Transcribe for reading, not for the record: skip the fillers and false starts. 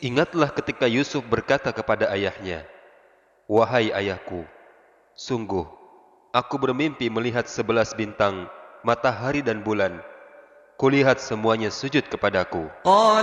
Ingatlah ketika Yusuf berkata kepada ayahnya, "Wahai ayahku, sungguh aku bermimpi melihat 11 bintang, matahari dan bulan. Kulihat semuanya sujud kepadaku."